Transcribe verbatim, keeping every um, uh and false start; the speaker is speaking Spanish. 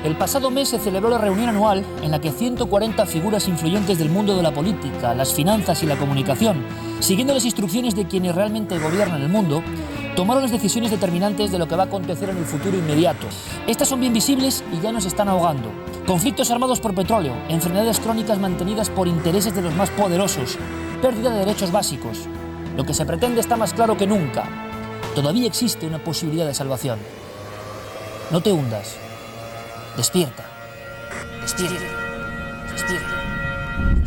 El pasado mes se celebró la reunión anual en la que ciento cuarenta figuras influyentes del mundo de la política, las finanzas y la comunicación, siguiendo las instrucciones de quienes realmente gobiernan el mundo, tomaron las decisiones determinantes de lo que va a acontecer en el futuro inmediato. Estas son bien visibles y ya nos están ahogando. Conflictos armados por petróleo, enfermedades crónicas mantenidas por intereses de los más poderosos, pérdida de derechos básicos. Lo que se pretende está más claro que nunca. Todavía existe una posibilidad de salvación. No te hundas. Despierta. Despierta. Despierta.